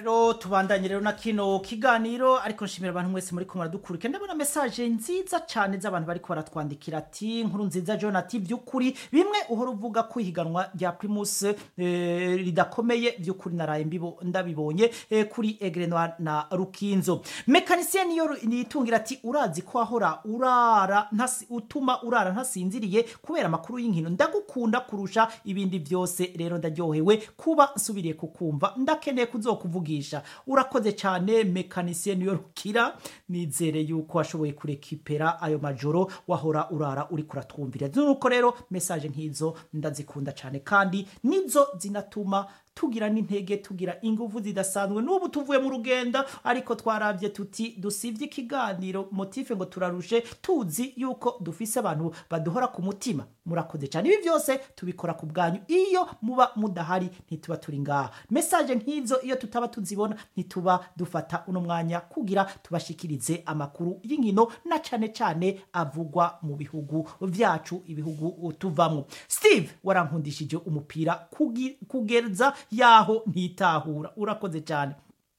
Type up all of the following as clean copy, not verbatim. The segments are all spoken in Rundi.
rero tubandanye rero na kino kiganiro ariko nshimira abantu mwese muri kumara dukurike ndabona message nziza cyane z'abantu bari ko baratwandikira ati nkuru nziza John ati byukuri bimwe uhora uvuga ko ihiganwa rya Primus ridakomeye byukuri naraye ndabibonye kuri Aigle Noir na Rukinzo mekanisien niyo nitungira ati urazi ko ahora urara utuma urara ntasinziriye kubera makuru y'inkino ndagukunda kurusha ibindi byose rero ndaryohewe kuba nsubiriye kukumva ndakeneye kuzokuvugisha urakoze cyane mekanisien niyo Rukira nizere yuko washoboye kurekipera ayo majoro wahora urara uri kuratwumvira nuko rero message nkizo ndazikunda cyane kandi nizo zinatuma tugira n'intege tugira ingufu zidasanzwe n'ubu tuvuye mu rugenda ariko twarabye tuti dusivye ikiganiro motive ngo turarushe tuzi yuko dufise abantu baduhora ku mutima murakoze cyane ibi byose tubikora ku bwanyu iyo muba mudahari ntituba turi ngaha message nkizo iyo tutaba tuzibona ntituba dufata uno mwanya kugira tubashikirize amakuru y'inkino na cyane avugwa mu bihugu vyacu ibihugu tuvamwo Steve warankundishije umupira kugerza yaho ntitahura urakoze cyane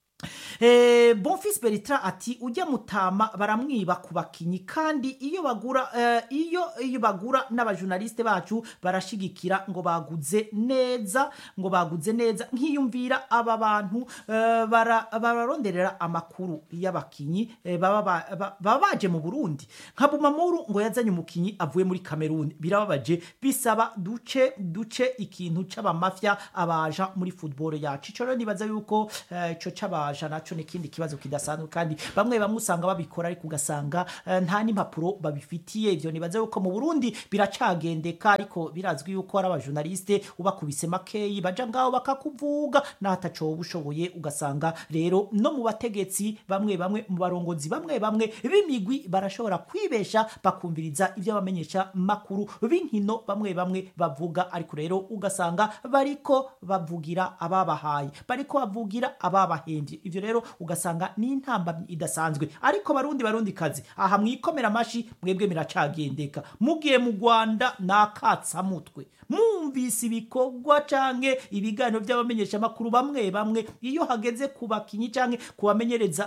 Bonfils Bertrand ati ujya mutama baramwiba kubakinyi kandi iyo bagura n'abajournaliste bacu barashigikira ngo baguze neza nkiyumvira aba bantu bararonderera amakuru y'abakinyi baba baje mu Burundi nka Bumamuru ngo yazanye umukinyi avuye muri Cameroon birababaje bisaba duce ikintu c'abamafia abaja muri football yacu ico rero nibaza yuko ico c'abaja naco n'ikindi kibazo kidasanzwe kandi bamwe bamusanga babikora ariko ugasanga nta n'impapuro babifitiye ivyo nibaza yuko mu Burundi biracagendeka ariko birazwi yuko ari abajournaliste ubakubise makeyi baja ngaho bakakuvuga nataco ubushoboye ugasanga rero no mu bategetsi bamwe mu barongozi bamwe b'imigwi barashobora kwibesha bakumviriza ivyo bamenyesha makuru b'inkino bamwe bavuga ariko rero ugasanga bariko bavugira ababahaye bariko bavugira ababahembye ivyo rero ugasanga ni intamba idasanzwe ariko barundi kazi aha mwikomera amashi mwebwe miracagendeka mugiye mu Rwanda nakatsa mutwe mumvise ibikogwa canke ibiganiro by'abamenyesha makuru bamwe iyo hageze kubakinyi canke kubamenyereza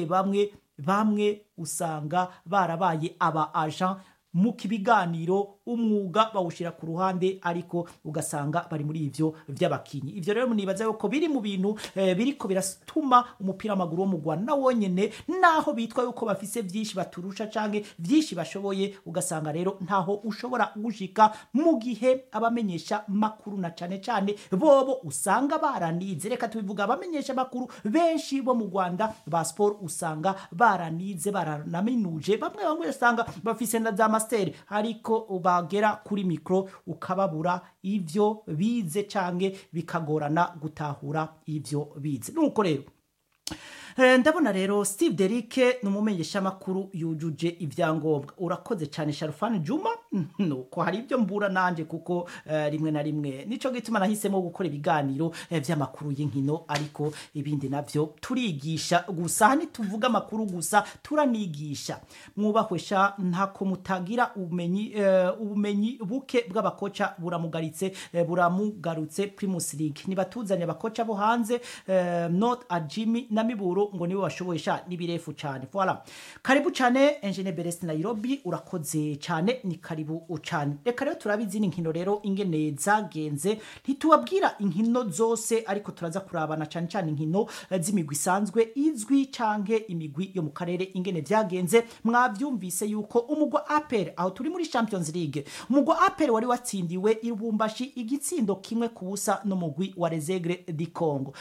bamwe usanga barabaye aba agent mu kibiganiro umwuga bawushira ku ruhande ariko ugasanga bari muri ivyo vy'abakinyi ivyo rero munibaza yuko biri mu bintu biriko birastuma umupira w'amaguru wo mu Rwanda wonyene naho bitwa yuko bafise vyinshi baturusha canke vyinshi bashoboye ugasanga rero ntaho ushobora gushika mu gihe abamenyesha makuru na cane bobo usanga baranize reka tubivuga abamenyesha makuru benshi bo mu Rwanda ba sport usanga baranize baranaminuje bamwe usanga bafise na za master ariko bagera kuri micro ukababura ivyo bize canke bikagorana gutahura ivyo bize nuko rero ndabona rero Steve Derike numumenyesha makuru yujuje ivyangombwa urakoze cyane Sharfan Juma nuko hari ibyo mbura nanje kuko rimwe na rimwe nico gituma nahisemo gukora ibiganiro vy'amakuru y'inkino ariko ibindi navyo turigisha gusa tuvuga amakuru gusa turanigisha mwubahwesha ntako mutagira ubumenyi buke bw'abakoca buramugarutse Primus League nibatuzanye abakoca bo hanze not a Jimmy na Miburo ngo niwe washoboyesha nibirefu cyane voilà karibu cyane Engineer Berest Nairobi urakoze cyane ni karibu cyane reka rero turabizi inkino rero ingene zagenze ntitubabwira inkino zose ariko turaza kurabana cyane inkino z'imigwi isanzwe izwi canke imigwi yo mu karere ingene vyagenze mwavyumvise yuko umugwa APR aho turi muri Champions League umugwa APR wari watsindiwe Irubumbashi igitsindo kimwe kubusa no mugwi wa Resegre di Congo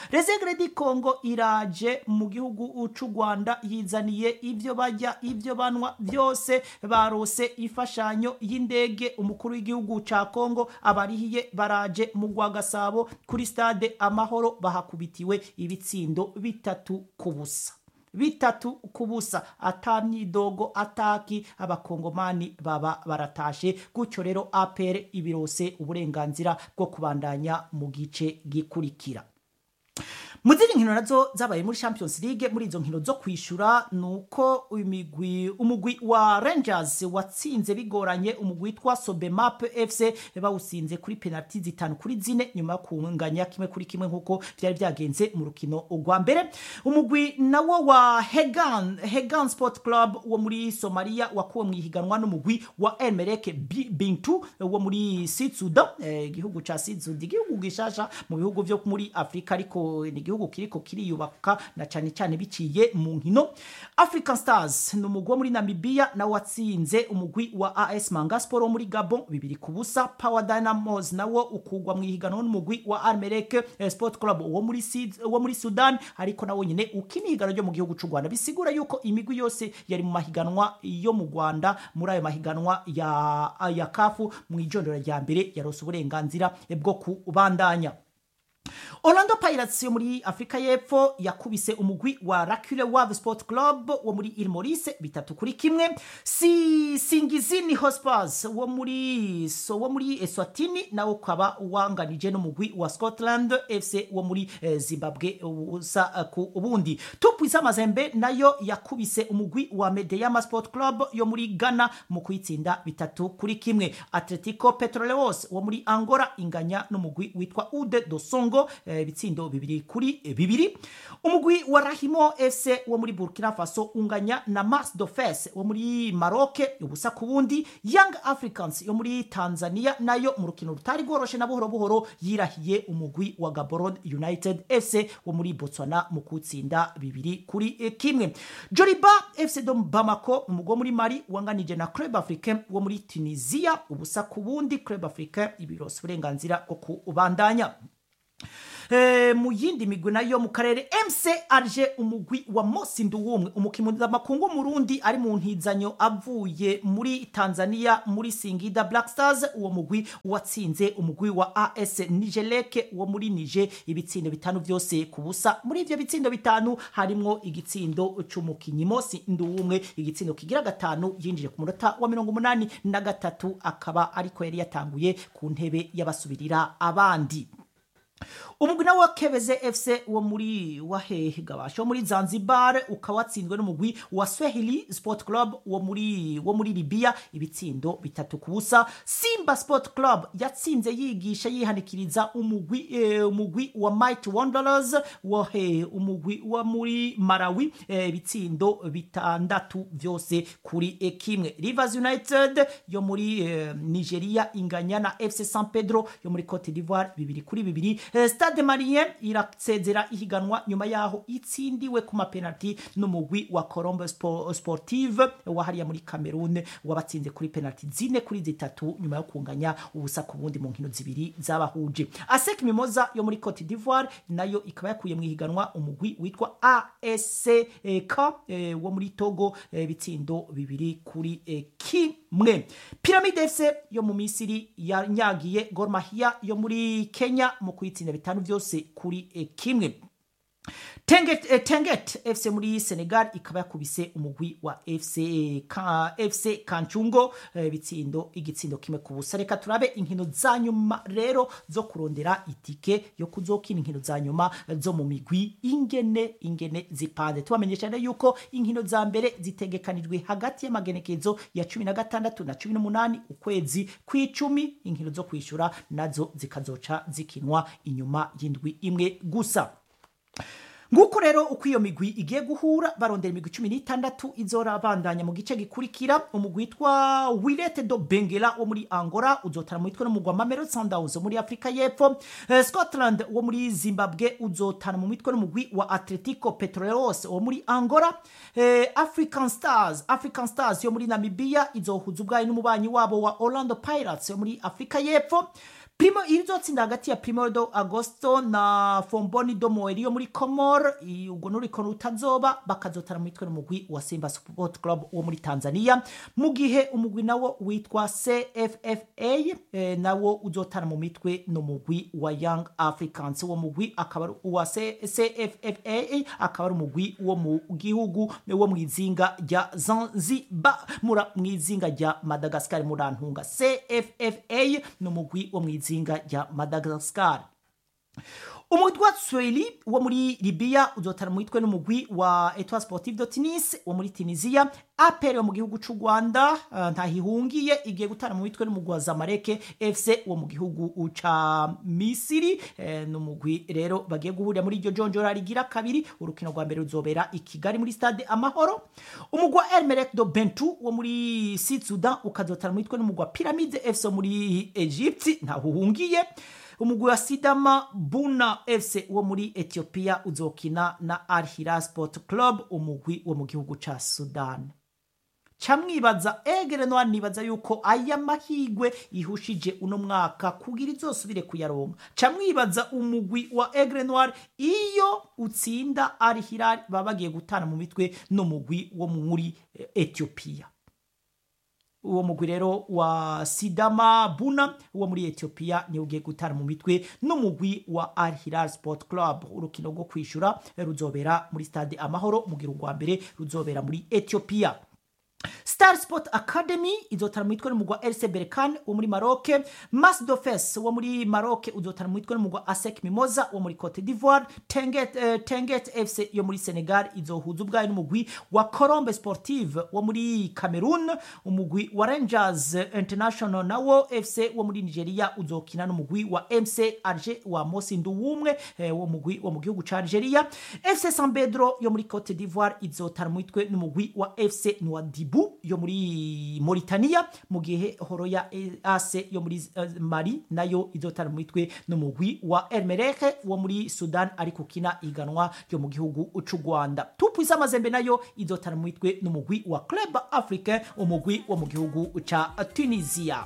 iraje mu gihugu c'u Rwanda yizaniye ivyo bajya ivyo banwa byose barose ifashanyo y'indege umukuru w'igihugu ca Congo abarihiye baraje mu Rwagasabo kuri stade Amahoro bahakubitiwe ibitsindo 3 kubusa atamyidogo ataki abakongomani baba baratashe gutyo rero APR ibirose uburenganzira bwo kubandanya mu gice gikurikira mu zindi nkino nazo zabaye muri Champions League muri izo nkino zo kwishura nuko umugwi wa Rangers watsinze bigoranye umugwi witwa Sobemap FC bawusinze kuri penalty 5-4 nyuma yo kunganya kimwe kuri kimwe nkuko byari byagenze mu rukino rwa mbere. Umugwi nawo wa Hegan Sport Club wo muri Somalia wakuwe mu ihiganwa n'umugwi wa El Merreikh Bintou wo muri Sud Sudan, igihugu ca Sud Sudan, igihugu gishasha mu bihugu byo muri Afrika ariko ni igihugu kiriko kiriyubaka na cyane cyane biciye mu nkino. African Stars n'umugwi muri Namibia nawo watsinze umugwi wa AS Manga Sport wo muri Gabon 2-0. Power Dynamos nawo ukugwa mu ihiganwa n'umugwi wa El Merreikh Sport Club wo muri Sudan ariko nawo nyine ukinihigano ryo mu gihugu cy'u Rwanda. Bisigura yuko imigwi yose yari mu mahiganwa yo mu Rwanda muri ayo mahiganwa ya kafu mu ijondora rya mbere yarose uburenganzira bwo kubandanya. Orlando Pirates yo muri Afrika y'Epfo yakubise umugwi wa Rakure Wave Sport Club wo muri Île Maurice 3-1. Singizini Hotspurs wo muri Eswatini nawo kwaba wanganije n'umugwi wa Scotland FC wo muri Zimbabwe usa ku ubundi. Tupuisa Mazembe nayo yakubise umugwi wa Medeama Sport Club yo muri Ghana mu kwitsinda 3-1. Atletico Petroleros wo muri Angola inganya n'umugwi witwa Ude do Songo bitsindo 2-2. Umugwi wa Rahimo FC wo muri Burkina Faso unganya na Mars do Fes wo muri Maroc ubusa ku bundi. Young Africans yo muri Tanzania nayo mu rukino rutari goroshe na buhoro buhoro yirahiye umugwi wa Gaborone United FC wo muri Botswana mu kutsinda 2-1. Joliba FC do Bamako umugwi muri Mali wanganije na Club Africain wo muri Tunisia ubusa ku bundi. Club Africain ibirose uburenganzira bwo kubandanya. Mu yindi migwi nayo mu karere MC Alger umugwi wa Mosindu wumwe umukimuza makungu Murundi ari mu ntizanyo avuye muri Tanzania muri Singida Black Stars. Uwo mugwi watsinze umugwi wa AS Nigelec wo muri Niger ibitsindo 5 byose kubusa. Muri ivyo bitsindo 5 harimo igitsindo c'umukinyi Mosindu wumwe, igitsindo kigira 5 yinjije ku munota wa 83 akaba ariko yari yatanguye ku ntebe y'abasubirira abandi. Umugwi nawo wa Kebeze FC wo muri Gabasho muri Zanzibar ukawatsinzwe n'umugwi wa Swahili Sport Club wo muri Libya ibitsindo 3-0. Simba Sport Club yatsinze yigisha yihanikiriza umugwi wa Might Wanderers umugwi wa muri Malawi ibitsindo 6 byose kuri kimwe. Rivers United yo muri Nigeria inganya na FC San Pedro yo muri Cote d'Ivoire 2-2. Stade Malien iratsezera ihiganwa nyuma yaho itsindiwe ku mapenalty n'umugwi wa Colombe Sportive wa hariya muri Cameroon wabatsinze kuri penalty 4-3 nyuma yo kunganya ubusa ku bundi mu nkino zibiri zabahuje. ASEC Mimosa yo muri Cote d'Ivoire nayo ikaba yakuye mu ihiganwa umugwi witwa ASK wo muri Togo bitsindo 2-1. Pyramide FC yo mu Misiri yanyagiye Gor Mahia yo muri Kenya mu kwitsinda 5 byose kuri kimwe. Tenget FC muri Senegal ikaba yakubise umugwi wa FC Kanchungo igitsindo kimwe kubusa. Reka turabe inkino za nyuma rero zo kurondera itike yo kuzokina inkino za nyuma zo mu migwi ingene zipande. Tubamenyesha yuko inkino za mbere zitegekanijwe hagati y'amagenekezo ya 16 na 18 ukwezi kw'icumi. Inkino zo kwishura nazo zikazoca zikinwa inyuma y'indwi imwe gusa. Nguko rero uko iyo migwi igiye guhura barondera imigwi 16 izora bandanya mu gice gikurikira. Umugwi witwa Wilete do Benguela wo muri Angola uzotana mu mitwe n'umugwa Mamelodi Sundowns muri Afrika y'Epfo. Scotland wo muri Zimbabwe uzotana mu mitwe n'umugwi wa Atletico Petroleros wo muri Angola. African Stars yo muri Namibia izohuza ubwayi n'umubanyi wabo wa Orlando Pirates yo muri Afrika y'Epfo. Primo izotsinda hagati ya Primero do Agosto na Fomboni do Moeri yo muri Comor. Ubwo nuriko rutazoba bakazotana mu mitwe n'umugwi wa Simba Sport Club wo muri Tanzania, mu gihe umugwi nawo witwa CFFA nawo uzotana mu mitwe n'umugwi wa Young Africans. Wo mugwi akaba wa CFFA akaba ari umugwi wo mu gihugu wo mwizinga rya Zanzibar mwizinga rya Madagascar murantunga. CFFA n'umugwi wo mwizinga rya Madagascar. umugwi wa Swahili wo muri Libya uzotana mu mitwe n'umugwi wa Etoile Sportive de Tunis wo muri Tunisia. APR wo mu gihugu c'u Rwanda ntahihungiye igiye gutana mu mitwe n'umugwi wa Zamalek FC wo mu gihugu ca Misiri. N'umugwi rero bagiye guhurira muri iryo jonjora rigira kabiri. Urukino rwa mbere ruzobera i Kigali muri stade Amahoro. Umugwi wa El Merreikh de Bentou wo muri Sud Sudan ukazotana mu mitwe n'umugwi wa Pyramids FC wo muri Egypt ntahuhungiye. Umugwi wa Sidama Buna FC wo muri Ethiopia uzokina na Al Hilal Sport Club umugwi wo mu gihugu ca Sudan. Camwibaza Aigle Noir nibaza yuko aya mahigwe ihushije uno mwaka kugira izosubire kuyaronka. Camwibaza umugwi wa Aigle Noir iyo utsinda Al Hilal babagiye gutana mu mitwe no mugwi wo muri Ethiopia. Uwo mugwi rero wa Sidama Buna wo muri Ethiopia ni ugiye gutana mu mitwe n'umugwi wa Al Hilal Sport Club. Urukino rwo kwishura ruzobera muri stade Amahoro mu gihe rwa mbere ruzobera muri Ethiopia. Star Sport Academy izotana mu mitwe n'umugwi wa RC Berkane wo muri Maroc. Mas Dofes wo muri Maroc uzotana mu mitwe n'umugwi wa ASEC Mimosa wo muri Cote d'Ivoire. Tenget FC yo muri Senegal izohuza ubwayo n'umugwi wa Colombe Sportive wo muri Cameroon. Umugwi wa Rangers International nawo FC wo muri Nigeria uzokina n'umugwi wa MC Alger wa Mosi Nduwumwe wo mugwi wo mu gihugu ca Algeria. FC San Pedro yo muri Cote d'Ivoire izotana mu mitwe n'umugwi wa FC Nouadhibou yo muri Mauritania mu gihe Horoya AC yo muri Mali nayo izotana mu mitwe n'umugwi wa El Merreikh wo muri Sudan ari kukina iganwa ryo mu gihugu c'u Rwanda. Tupuisa Mazembe nayo izotana mu mitwe n'umugwi wa Club Africain umugwi wo mu gihugu ca Tunisia.